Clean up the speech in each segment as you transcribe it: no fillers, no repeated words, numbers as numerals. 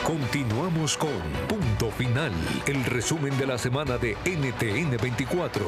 Continuamos con Punto Final, el resumen de la semana de NTN 24.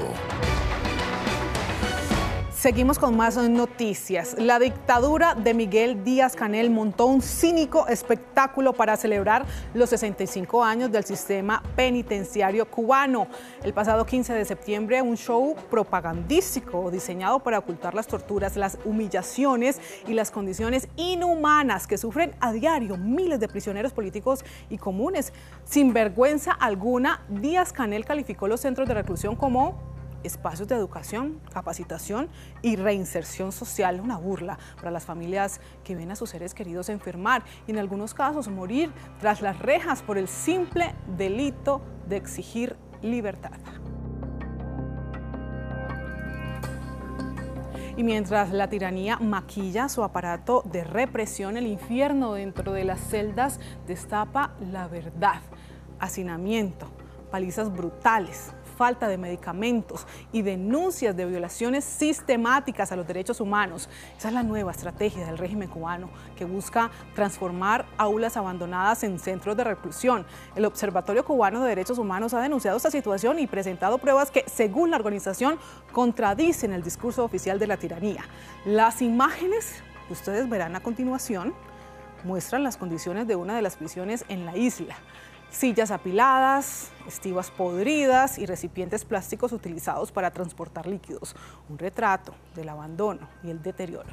Seguimos con más noticias. La dictadura de Miguel Díaz-Canel montó un cínico espectáculo para celebrar los 65 años del sistema penitenciario cubano. El pasado 15 de septiembre, un show propagandístico diseñado para ocultar las torturas, las humillaciones y las condiciones inhumanas que sufren a diario miles de prisioneros políticos y comunes. Sin vergüenza alguna, Díaz-Canel calificó los centros de reclusión como espacios de educación, capacitación y reinserción social, una burla para las familias que ven a sus seres queridos enfermar y en algunos casos morir tras las rejas por el simple delito de exigir libertad. Y mientras la tiranía maquilla su aparato de represión, el infierno dentro de las celdas destapa la verdad: hacinamiento, palizas brutales, falta de medicamentos y denuncias de violaciones sistemáticas a los derechos humanos. Esa es la nueva estrategia del régimen cubano, que busca transformar aulas abandonadas en centros de reclusión. El Observatorio Cubano de Derechos Humanos ha denunciado esta situación y presentado pruebas que, según la organización, contradicen el discurso oficial de la tiranía. Las imágenes que ustedes verán a continuación muestran las condiciones de una de las prisiones en la isla: sillas apiladas, estivas podridas y recipientes plásticos utilizados para transportar líquidos. Un retrato del abandono y el deterioro.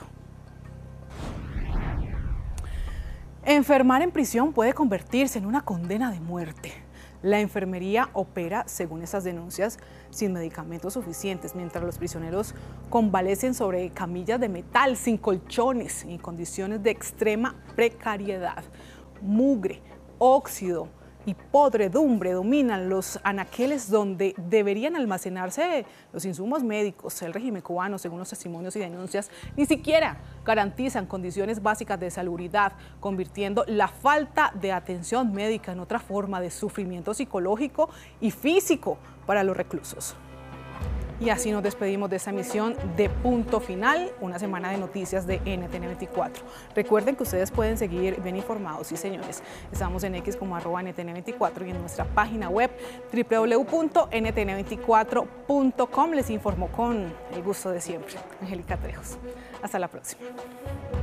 Enfermar en prisión puede convertirse en una condena de muerte. La enfermería opera, según esas denuncias, sin medicamentos suficientes, mientras los prisioneros convalecen sobre camillas de metal, sin colchones, en condiciones de extrema precariedad. Mugre, óxido y podredumbre dominan los anaqueles donde deberían almacenarse los insumos médicos. El régimen cubano, según los testimonios y denuncias, ni siquiera garantizan condiciones básicas de salubridad, convirtiendo la falta de atención médica en otra forma de sufrimiento psicológico y físico para los reclusos. Y así nos despedimos de esta emisión de Punto Final, una semana de noticias de NTN 24. Recuerden que ustedes pueden seguir bien informados, sí señores. Estamos en X como @NTN24 y en nuestra página web www.ntn24.com. Les informó con el gusto de siempre Angélica Trejos. Hasta la próxima.